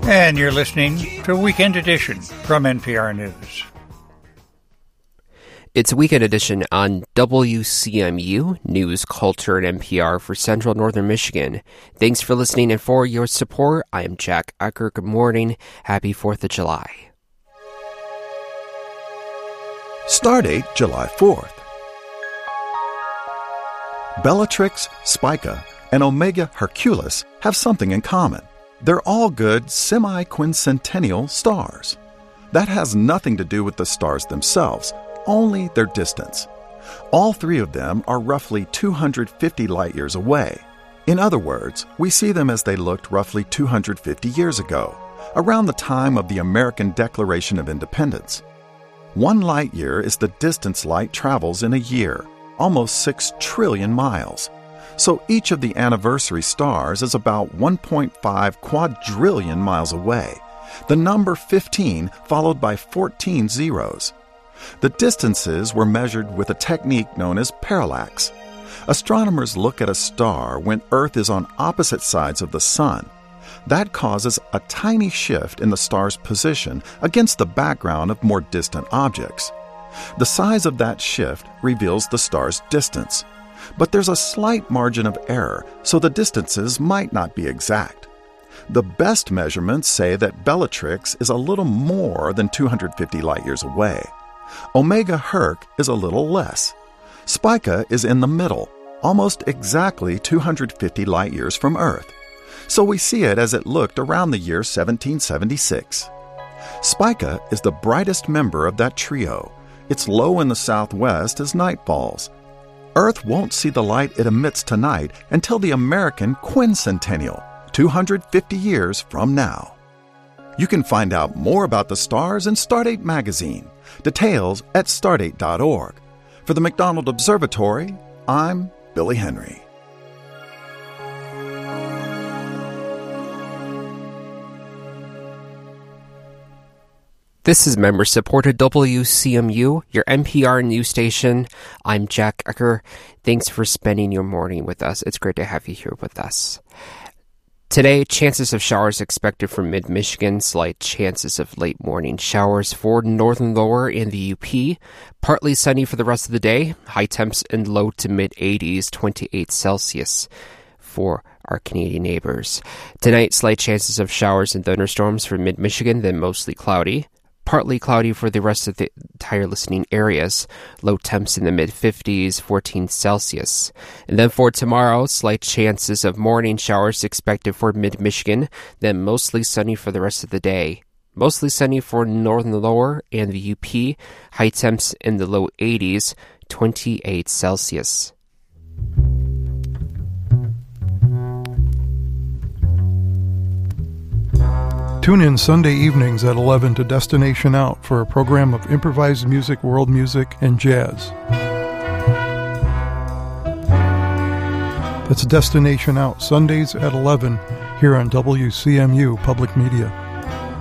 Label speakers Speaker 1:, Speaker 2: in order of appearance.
Speaker 1: And you're listening to Weekend Edition from NPR News.
Speaker 2: It's Weekend Edition on WCMU, News, Culture, and NPR for Central Northern Michigan. Thanks for listening and for your support. I am Jack Ecker. Good morning. Happy 4th of July.
Speaker 3: Stardate July 4th. Bellatrix, Spica, and Omega Herculis have something in common. They're all good semi-quincentennial stars. That has nothing to do with the stars themselves, only their distance. All three of them are roughly 250 light-years away. In other words, we see them as they looked roughly 250 years ago, around the time of the American Declaration of Independence. 1 light-year is the distance light travels in a year, almost 6 trillion miles. So each of the anniversary stars is about 1.5 quadrillion miles away, the number 15 followed by 14 zeros. The distances were measured with a technique known as parallax. Astronomers look at a star when Earth is on opposite sides of the Sun. That causes a tiny shift in the star's position against the background of more distant objects. The size of that shift reveals the star's distance. But there's a slight margin of error, so the distances might not be exact. The best measurements say that Bellatrix is a little more than 250 light-years away. Omega Herc is a little less. Spica is in the middle, almost exactly 250 light-years from Earth. So we see it as it looked around the year 1776. Spica is the brightest member of that trio. It's low in the southwest as night falls. Earth won't see the light it emits tonight until the American quincentennial, 250 years from now. You can find out more about the stars in Stardate magazine. Details at stardate.org. For the McDonald Observatory, I'm Billy Henry.
Speaker 2: This is member-supported WCMU, your NPR news station. I'm Jack Ecker. Thanks for spending your morning with us. It's great to have you here with us. Today, chances of showers expected for mid-Michigan, slight chances of late morning showers for northern lower and the UP. Partly sunny for the rest of the day. High temps in low to mid-80s, 28 Celsius for our Canadian neighbors. Tonight, slight chances of showers and thunderstorms for mid-Michigan, then mostly cloudy. Partly cloudy for the rest of the entire listening areas. Low temps in the mid-50s, 14 Celsius. And then for tomorrow, slight chances of morning showers expected for mid-Michigan, then mostly sunny for the rest of the day. Mostly sunny for northern lower and the UP. High temps in the low 80s, 28 Celsius.
Speaker 4: Tune in Sunday evenings at 11 to Destination Out for a program of improvised music, world music, and jazz. That's Destination Out, Sundays at 11, here on WCMU Public Media.